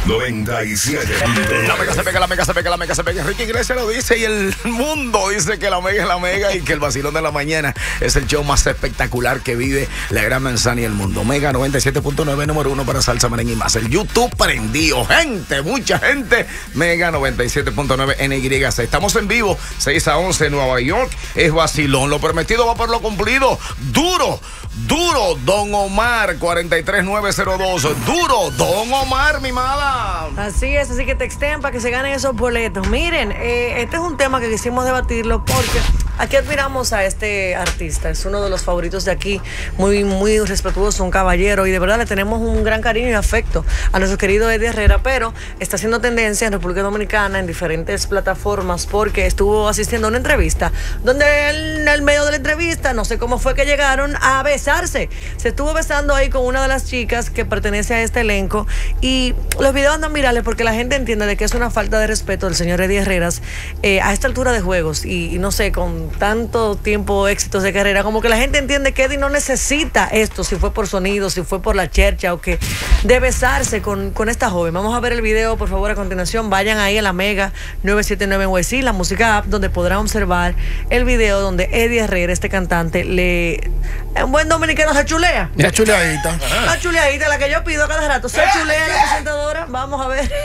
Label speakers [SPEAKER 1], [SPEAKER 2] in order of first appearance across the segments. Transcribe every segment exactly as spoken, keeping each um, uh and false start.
[SPEAKER 1] noventa y siete.
[SPEAKER 2] La mega se pega, la mega se pega, la mega se pega. Enrique Iglesias lo dice y el mundo dice que la mega es la mega y que el vacilón de la mañana es el show más espectacular que vive la Gran Manzana y el mundo. Mega noventa y siete punto nueve, número uno para salsa, merengue y más. El YouTube prendido, gente, mucha gente. Mega noventa y siete punto nueve N Y C. Estamos en vivo, seis a once, Nueva York. Es vacilón. Lo prometido va por lo cumplido. Duro, duro, Don Omar, cuarenta y tres mil novecientos dos. Duro, Don Omar, mi mala.
[SPEAKER 3] Así es, así que texten para que se ganen esos boletos. Miren, eh, este es un tema que quisimos debatirlo porque aquí admiramos a este artista. Es uno de los favoritos de aquí, muy, muy respetuoso, un caballero, y de verdad le tenemos un gran cariño y afecto a nuestro querido Eddie Herrera, pero está haciendo tendencia en República Dominicana en diferentes plataformas porque estuvo asistiendo a una entrevista donde él, en el medio de la entrevista, no sé cómo fue que llegaron a besarse. Se estuvo besando ahí con una de las chicas que pertenece a este elenco y los videos andan virales porque la gente entiende de que es una falta de respeto del señor Eddie Herreras eh, a esta altura de juegos y, y no sé, con tanto tiempo, éxitos de carrera, como que la gente entiende que Eddie no necesita esto, si fue por sonido, si fue por la chercha o que de besarse con, con esta joven. Vamos a ver el video, por favor, a continuación. Vayan ahí a la Mega novecientos setenta y nueve en Way C, la música app, donde podrán observar el video donde Eddie Herrera, este cantante, le... un buen dominicano se chulea.
[SPEAKER 4] La chuleadita.
[SPEAKER 3] La chuleadita, la que yo pido cada rato. Se chulea la presentadora. Vamos a ver.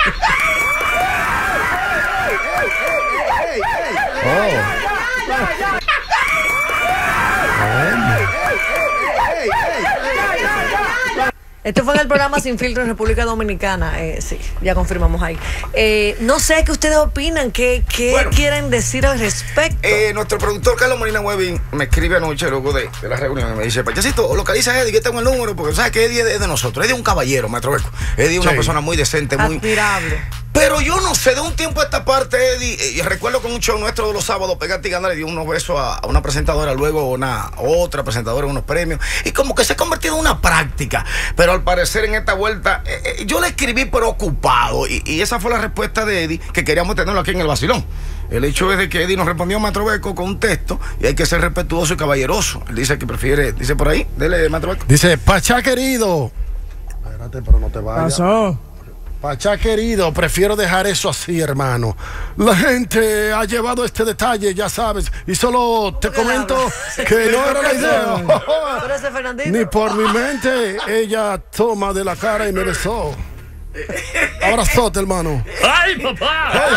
[SPEAKER 3] Esto fue en el programa Sin Filtro en República Dominicana. Eh, sí, ya confirmamos ahí. Eh, no sé qué ustedes opinan, qué, qué bueno, quieren decir al respecto.
[SPEAKER 2] Eh, nuestro productor Carlos Molina Webin me escribe anoche luego de, de la reunión y me dice: Pachacito, localiza a Eddie, que tengo el número, porque sabes que Eddie es de nosotros. Eddie es un caballero, maestro Beco. Eddie es una sí. persona muy decente, muy
[SPEAKER 3] admirable.
[SPEAKER 2] Pero yo no sé, de un tiempo a esta parte, Eddie, y recuerdo con un show nuestro de los sábados, Pegate y Gana le dio unos besos a, a una presentadora, luego una otra presentadora, unos premios, y como que se ha convertido en una práctica. Pero al parecer en esta vuelta, eh, eh, yo le escribí preocupado, y, y esa fue la respuesta de Eddie, que queríamos tenerlo aquí en el vacilón. El hecho es de que Eddie nos respondió a Maestro Beco con un texto, y hay que ser respetuoso y caballeroso. Él dice que prefiere, dice por ahí, dele, Maestro Beco.
[SPEAKER 4] Dice: Pachá querido. Espérate, pero no te vayas.
[SPEAKER 5] Pasó.
[SPEAKER 4] Pachá querido, prefiero dejar eso así, hermano. La gente ha llevado este detalle, ya sabes, y solo te comento que no era la idea. Ni por mi mente, ella toma de la cara y me besó. Abrazote, hermano.
[SPEAKER 6] ¡Ay, papá!
[SPEAKER 4] ¡Ay,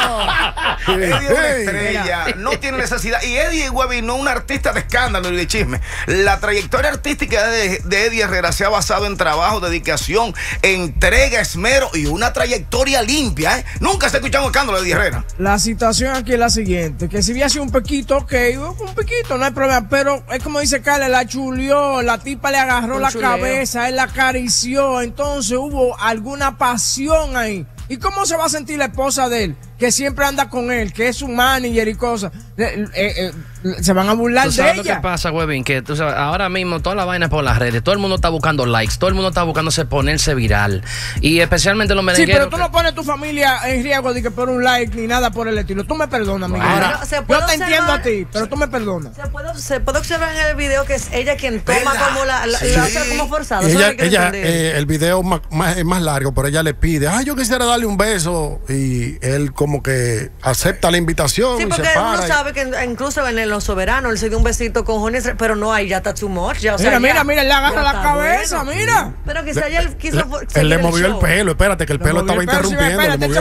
[SPEAKER 4] papá!
[SPEAKER 2] Eddie es una estrella, no tiene necesidad. Y Eddie Webby no es un artista de escándalo y de chisme. La trayectoria artística de, de Eddie Herrera se ha basado en trabajo, dedicación, entrega, esmero y una trayectoria limpia, ¿eh? Nunca se ha escuchado un escándalo de Eddie Herrera.
[SPEAKER 5] La situación aquí es la siguiente: que si había sido un pequito, ok, un pequito, no hay problema. Pero es como dice Carla, la chuleó, la tipa le agarró un la chuleo. cabeza, él la acarició. Entonces hubo alguna pasión ahí. ¿Y cómo se va a sentir la esposa de él? Que siempre anda con él, que es su manager y cosas. Eh, eh, eh, se van a burlar
[SPEAKER 6] ¿Tú sabes
[SPEAKER 5] de
[SPEAKER 6] lo
[SPEAKER 5] ella?
[SPEAKER 6] que pasa, Webin? Que tú sabes, ahora mismo toda la vaina por las redes, todo el mundo está buscando likes, todo el mundo está buscándose ponerse viral. Y especialmente los merengueros.
[SPEAKER 5] Sí, pero tú no pones tu familia en riesgo de que por un like ni nada por el estilo. Tú me perdonas, Miguel. Ahora, yo te observar, entiendo a ti, pero tú me perdonas.
[SPEAKER 3] Se puede, se puede observar en el video que es ella quien toma ¿verdad? como la, la, sí. la hace como forzada.
[SPEAKER 4] Ella, ella eh, el video más, más, es más largo, pero ella le pide: ay, yo quisiera darle un beso. Y él como que acepta la invitación.
[SPEAKER 3] Sí, porque
[SPEAKER 4] y se para
[SPEAKER 3] uno
[SPEAKER 4] y...
[SPEAKER 3] sabe que incluso en Los Soberanos él se dio un besito con Jones, pero no, ahí ya está too much. Ya, o sea,
[SPEAKER 5] mira,
[SPEAKER 3] ya,
[SPEAKER 5] mira, mira, le agarra la cabeza,
[SPEAKER 3] bueno.
[SPEAKER 5] mira.
[SPEAKER 3] Pero quizá ella quiso.
[SPEAKER 4] Le, él le movió el, el pelo, espérate, que el pelo estaba interrumpiendo. Le movió el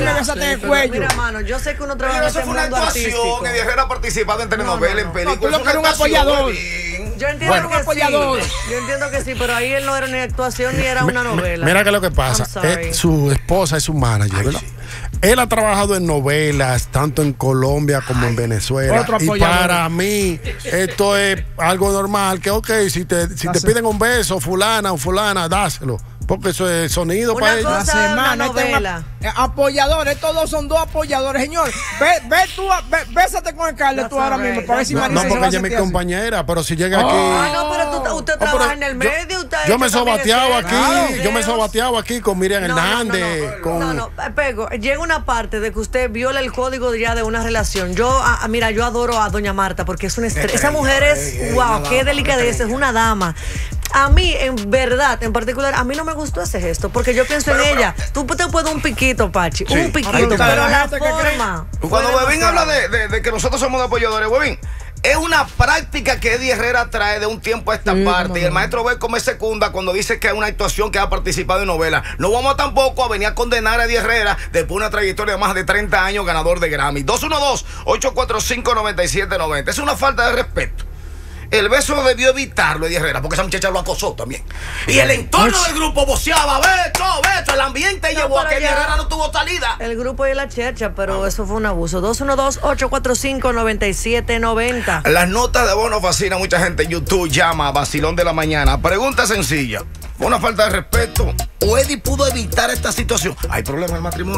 [SPEAKER 4] pelo.
[SPEAKER 3] Mira, mano, yo sé que uno trabaja en este mundo artístico.
[SPEAKER 2] Eddie Herrera ha participado en telenovelas, en películas.
[SPEAKER 5] Tú lo un apoyador.
[SPEAKER 3] Yo entiendo
[SPEAKER 5] bueno,
[SPEAKER 3] que sí. Yo entiendo que sí, pero ahí él no era ni actuación ni era una novela.
[SPEAKER 4] Mira que lo que pasa, es, su esposa es su manager, ¿verdad? Ay, sí. Él ha trabajado en novelas, tanto en Colombia como Ay, en Venezuela. Y para mí, esto es algo normal, que ok, si te, si te piden un beso, fulana o fulana, dáselo. Porque eso es sonido
[SPEAKER 3] una
[SPEAKER 4] para
[SPEAKER 3] cosa
[SPEAKER 4] ella.
[SPEAKER 3] Es una novela.
[SPEAKER 5] Eh, apoyadores, estos dos son dos apoyadores, señor. Ve, ve tú, ve, bésate con el Carlos tú ahora mismo, para ver si Marisa
[SPEAKER 4] no, porque ella es mi compañera, pero si llega
[SPEAKER 3] oh,
[SPEAKER 4] aquí.
[SPEAKER 3] Ah, no, pero tú, usted
[SPEAKER 4] no,
[SPEAKER 3] trabaja en el medio.
[SPEAKER 4] Yo,
[SPEAKER 3] usted
[SPEAKER 4] yo me he sobateado aquí,
[SPEAKER 3] claro,
[SPEAKER 4] yo me he sobateado aquí con Miriam
[SPEAKER 3] no,
[SPEAKER 4] Hernández.
[SPEAKER 3] No, no, no,
[SPEAKER 4] con...
[SPEAKER 3] no, no, Pego, llega una parte de que usted viola el código ya de una relación. Yo, a, mira, yo adoro a doña Marta porque es una estrella. Esa mujer es, wow, qué delicadeza, es una dama. A mí, en verdad, en particular, a mí no me gustó ese gesto, porque yo pienso
[SPEAKER 2] pero,
[SPEAKER 3] en
[SPEAKER 2] pero,
[SPEAKER 3] ella. Tú te puedes un piquito, Pachi,
[SPEAKER 2] Sí.
[SPEAKER 3] un piquito,
[SPEAKER 5] Pero
[SPEAKER 3] pero
[SPEAKER 5] la
[SPEAKER 3] la
[SPEAKER 5] gente que
[SPEAKER 3] forma.
[SPEAKER 2] Cuando
[SPEAKER 3] fue
[SPEAKER 2] Bebín
[SPEAKER 3] demasiado.
[SPEAKER 2] habla de, de- de que nosotros somos de apoyadores, Bebín, es una práctica que Eddie Herrera trae de un tiempo a esta
[SPEAKER 5] Sí,
[SPEAKER 2] parte.
[SPEAKER 5] cómo
[SPEAKER 2] Y el
[SPEAKER 5] no.
[SPEAKER 2] maestro Beco me secunda cuando dice que es una actuación que ha participado en novelas. No vamos tampoco a venir a condenar a Eddie Herrera después de una trayectoria de más de treinta años, ganador de Grammy. dos uno dos, ocho cuatro cinco, nueve siete nueve cero. Es una falta de respeto. El beso debió evitarlo Eddie Herrera, porque esa muchacha lo acosó también. Y el entorno del grupo voceaba, Beto, Beto, el ambiente
[SPEAKER 3] No,
[SPEAKER 2] llevó a
[SPEAKER 3] pero
[SPEAKER 2] que Eddie
[SPEAKER 3] ya-
[SPEAKER 2] Herrera no tuvo salida.
[SPEAKER 3] El grupo y la chercha, pero eso fue un abuso. dos uno dos, ocho cuatro cinco, nueve siete nueve cero.
[SPEAKER 2] Las notas de voz nos fascinan. Mucha gente en YouTube llama a Vacilón de la Mañana. Pregunta sencilla. ¿Fue una falta de respeto? ¿O Eddie pudo evitar esta situación? ¿Hay problema en el matrimonio?